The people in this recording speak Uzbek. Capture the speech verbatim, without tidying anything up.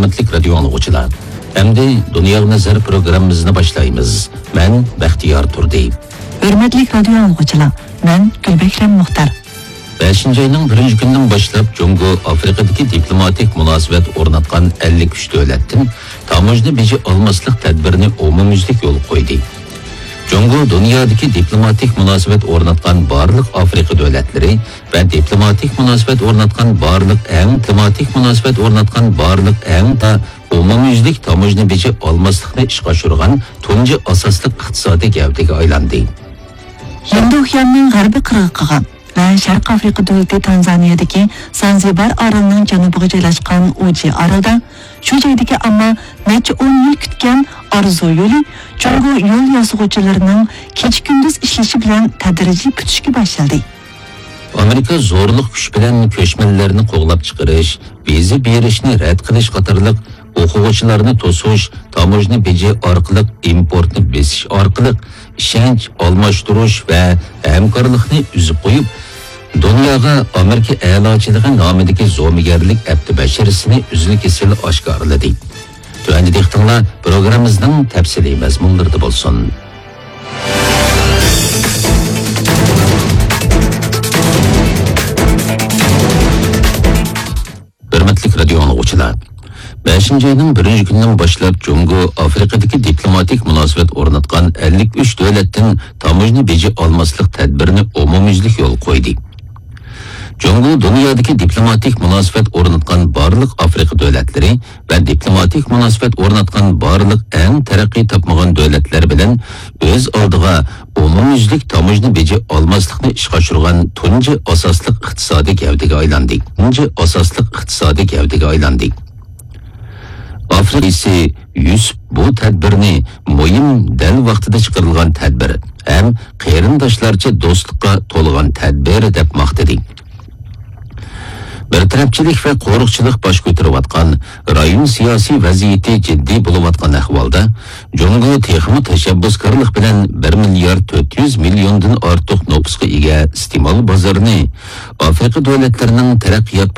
Hürmetlik radyo anlıqçılar. Endi Dünya Nazar programımızını başlayımız. Ben Baxtiyar Turdi. Hürmetlik radyo anlıqçılar. Ben Gülbekrem Muhtar. beshinchi ayning birinchi kunidan boshlab Jungo Afrikadagi diplomatik munosabat o'rnatgan ellik uch davlatdan tamojni beji olmaslik tadbirini umumyuzlik yo'l qo'ydi. Jungo dunyodagi diplomatik munosabat o'rnatgan barliq Afrika davlatlari va diplomatik munosabat o'rnatgan barliq eng diplomatik munosabat o'rnatgan barliq eng ta umumyuzlik tamojni beji olmaslikni ishga oshirgan tunji asosli iqtisodiy gavdaga aylandi. Hindi Okeanining g'arbiy qirg'og'iga ve Şarkı Afrika devleti Tanzanya'daki Zanzibar aralının janubiga joylashgan Uji aralda şu joydagi ama necha o'n yil kutgan arzu yo'li Jungo yo'l yasag'uvchilarining kecha kunduz ishlashi bilan tadrijiy kutishga boshladi. Amerika zo'rliq kuch bilan ko'chmanlarni qo'g'lab chiqarish, viza berishni rad qilish qatorliq o'quvchilarni to'sish, tamojni beji orqali importni besish orqali ishonch almashtirish va hamkorlikni uzib qo'yib, dunyoga Amerika a'lochiligi nomidagi zo'migarlik abdi basharisini uzil-kesil oshkorladi. Tuandi dehqonlar programmamizning tafsiliy mazmunlarida bo'lsin. Hürmetlik radyo anlıqçılar. beshinchi ayning birinchi kunidan boshlab Jungo Afrikadagi diplomatik munosabat o'rnatgan ellik uch davlatdan tamojni beji olmaslik tadbirini umumyuzlik yo'l qo'ydi. Jungo dunyodagi diplomatik munosabat o'rnatgan barliq Afrika davlatlari va diplomatik munosabat o'rnatgan barliq eng taraqqiy topmagan davlatlar bilan o'z oldiga umumyuzlik tamojni beji olmaslikni ishga oshirgan tunji asosli iqtisodiy gavdaga aylandi. Tunji asosli iqtisodiy gavdaga aylandi. Afrika ise yüz bu tadbirni muhim dal vaqtida chiqarilgan tadbir ham qarindoshlarcha do'stlikqa to'lgan tadbir deb maqtadi. Bir tarafchilik va qo'riqchilik bosh ko'tarayotgan rayon siyosiy vaziyati jiddiy bo'layotgan ahvolda Jungo texnik tashabbuskorlik bilan bir milliard to'rt yuz milliondan ortiq nüfusga ega iste'mol bozorini Afrika davlatlarining taraqqiyot